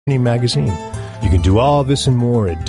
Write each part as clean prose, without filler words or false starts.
magazine. You can do all this and more at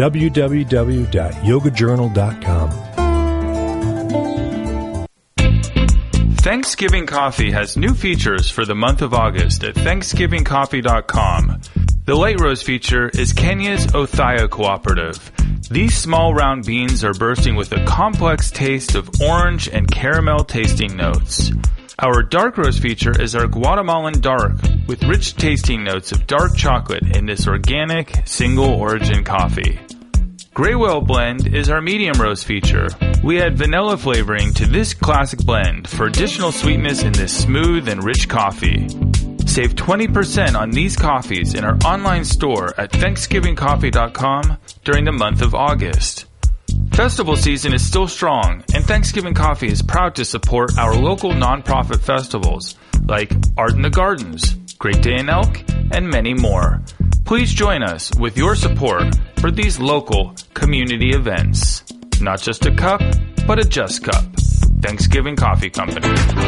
www.yogajournal.com. Thanksgiving Coffee has new features for the month of August at thanksgivingcoffee.com. The light roast feature is Kenya's Othaya Cooperative. These small round beans are bursting with a complex taste of orange and caramel tasting notes. Our dark roast feature is our Guatemalan Dark, with rich tasting notes of dark chocolate in this organic, single-origin coffee. Grey Whale Blend is our medium roast feature. We add vanilla flavoring to this classic blend for additional sweetness in this smooth and rich coffee. Save 20% on these coffees in our online store at thanksgivingcoffee.com during the month of August. Festival season is still strong, and Thanksgiving Coffee is proud to support our local nonprofit festivals like Art in the Gardens, Great Day in Elk, and many more. Please join us with your support for these local community events. Not just a cup, but a just cup. Thanksgiving Coffee Company.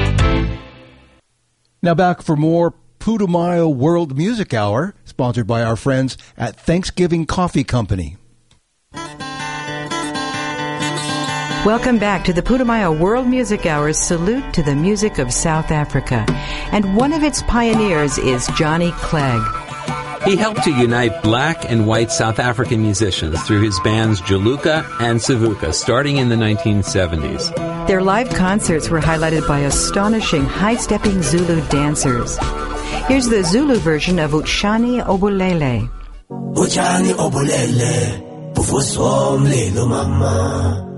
Now back for more Putumayo World Music Hour, sponsored by our friends at Thanksgiving Coffee Company. Welcome back to the Putumayo World Music Hour's salute to the music of South Africa. And one of its pioneers is Johnny Clegg. He helped to unite black and white South African musicians through his bands Juluka and Savuka, starting in the 1970s. Their live concerts were highlighted by astonishing high-stepping Zulu dancers. Here's the Zulu version of Uchani Obulele. Uchani Obulele, Bufusomlelo Mama.